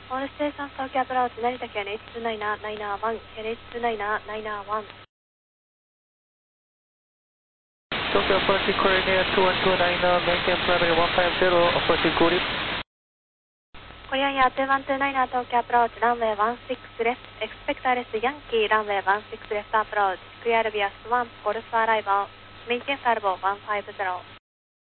オールステーション東京アプローチ成田県H29991 LH29991 Tokyo approaching Korea 2129 maintain primary 150 approaching Korea コリアンヤー2129東京アプローチランウェイ16レフトエクスペクターレスヤンキーランウェイ16レフトアプローチクリアルビアス1ゴルフアライバルメインテンサルボ150